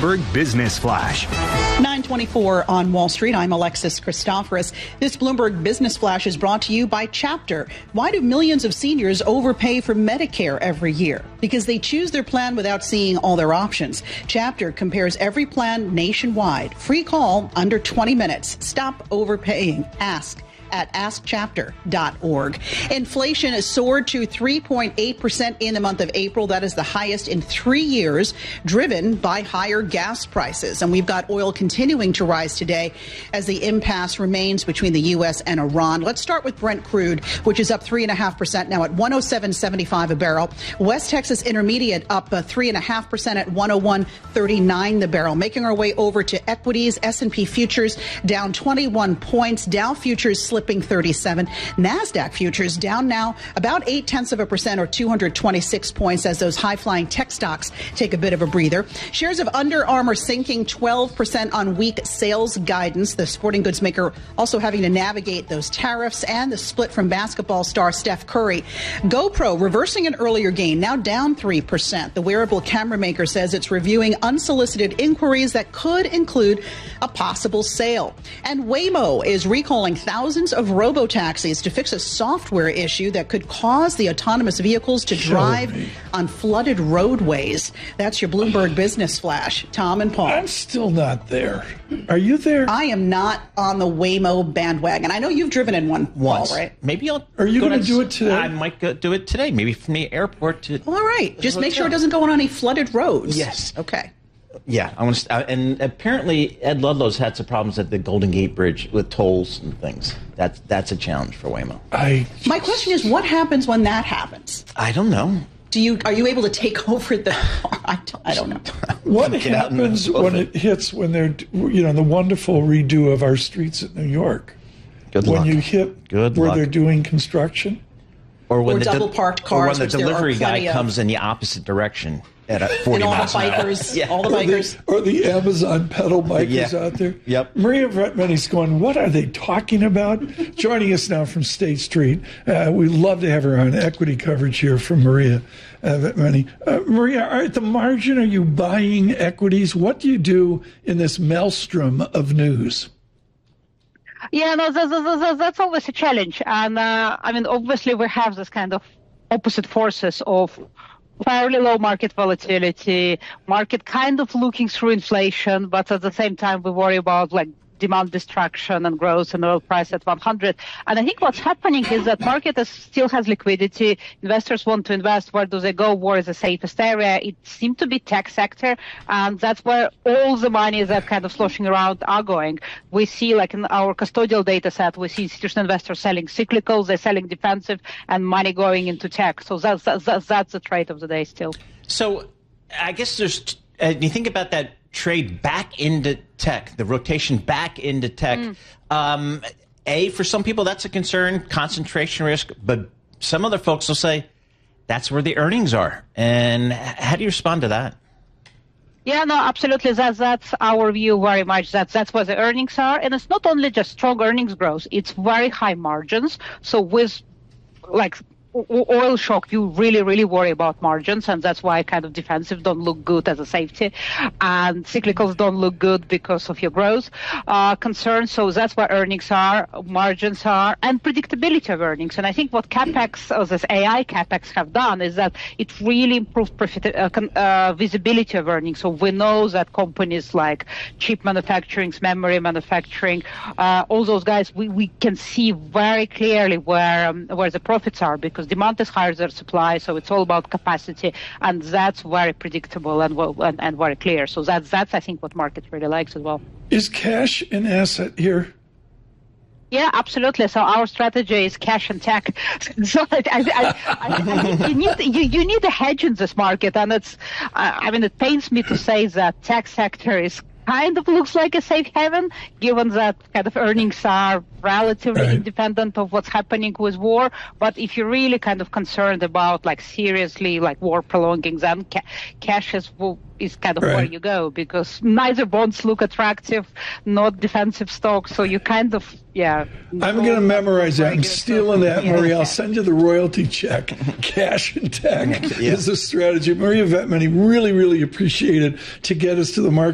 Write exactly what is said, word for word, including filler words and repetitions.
Bloomberg Business Flash. nine twenty-four on Wall Street. I'm Alexis Christoforous. This Bloomberg Business Flash is brought to you by Chapter. Why do millions of seniors overpay for Medicare every year? Because they choose their plan without seeing all their options. Chapter compares every plan nationwide. Free call under twenty minutes. Stop overpaying. Ask at ask chapter dot org. Inflation has soared to three point eight percent in the month of April. That is the highest in three years, driven by higher gas prices. And we've got oil continuing to rise today as the impasse remains between the U S and Iran. Let's start with Brent crude, which is up three point five percent now at one oh seven seventy-five a barrel. West Texas Intermediate up uh, three point five percent at one oh one thirty-nine the barrel. Making our way over to equities, S and P futures down twenty-one points. Dow futures slipping thirty-seven. NASDAQ futures down now about eight tenths of a percent or two hundred twenty-six points as those high-flying tech stocks take a bit of a breather. Shares of Under Armour sinking twelve percent on weak sales guidance. The sporting goods maker also having to navigate those tariffs and the split from basketball star Steph Curry. GoPro reversing an earlier gain, now down three percent. The wearable camera maker says it's reviewing unsolicited inquiries that could include a possible sale. And Waymo is recalling thousands of robo-taxis to fix a software issue that could cause the autonomous vehicles to drive on flooded roadways. That's your Bloomberg Business Flash. Tom and Paul. I'm still not there. Are you there? I am not on the Waymo bandwagon. I know you've driven in one, Once. Paul, right? Maybe I'll. Are you going to do it today? I might go do it today. Maybe from the airport to. All right. Just make sure it doesn't go on any flooded roads. Yes. Okay. Yeah, I want to. Uh, and apparently, Ed Ludlow's had some problems at the Golden Gate Bridge with tolls and things. That's that's a challenge for Waymo. I. My question is, what happens when that happens? I don't know. Do you are you able to take over the car? I don't, I don't know. What happens when it hits when they're you know the wonderful redo of our streets in New York? Good when luck. you hit Good where luck. they're doing construction, Or when Or the double parked cars, or when the which there are delivery guy plenty of. comes in the opposite direction at a forty And all the miles an hour. bikers, Yeah. all the or bikers. the, or the Amazon pedal bikers Yeah. out there. Yep. Maria Vetmany's going, what are they talking about? Joining us now from State Street. Uh, we love to have her on equity coverage here from Maria uh, Vetmany. Uh, Maria, are, at the margin, are you buying equities? What do you do in this maelstrom of news? Yeah, no, that's, that's, that's always a challenge. And uh, I mean, obviously, we have this kind of opposite forces of fairly low market volatility, market kind of looking through inflation, but at the same time, we worry about like demand destruction and growth and oil price at one hundred. And I think what's happening is that market is, still has liquidity. Investors want to invest. Where do they go? Where is the safest area? It seems to be tech sector. And that's where all the money that kind of sloshing around are going. We see like in our custodial data set, we see institutional investors selling cyclicals, they're selling defensive and money going into tech. So that's, that's, that's the trade of the day still. So I guess there's, uh, you think about that trade back into tech, the rotation back into tech. Mm. Um, A, for some people, that's a concern, concentration risk. But some other folks will say that's where the earnings are. And how do you respond to that? Yeah, no, absolutely. That's, that's our view very much. That's, that's where the earnings are. And it's not only just strong earnings growth, it's very high margins. So with like oil shock, you really, really worry about margins, and that's why kind of defensive don't look good as a safety, and cyclicals don't look good because of your growth uh, concerns. So that's where earnings are, margins are, and predictability of earnings. And I think what CapEx, or this A I CapEx have done is that it really improved profit, uh, uh, visibility of earnings. So we know that companies like chip manufacturing, memory manufacturing, uh, all those guys, we, we can see very clearly where um, where the profits are, because demand is higher than supply, so it's all about capacity, and that's very predictable and well, and, and very clear. So that's that's I think what market really likes as well. Is cash an asset here? Yeah, absolutely. So our strategy is cash and tech. So I, I, I, I think you need you, you need a hedge in this market, and it's I mean it pains me to say that tech sector is kind of looks like a safe haven, given that kind of earnings are relatively right. independent of what's happening with war. But if you're really kind of concerned about like seriously like war prolonging, then ca- cash is, is kind of right. where you go, because neither bonds look attractive, not defensive stocks. So you kind of, yeah. I'm going to memorize that. I'm stealing that, Maria. I'll send you the royalty check. Cash and tech yeah. is the strategy. Maria Vetmany, really, really appreciate it to get us to the market.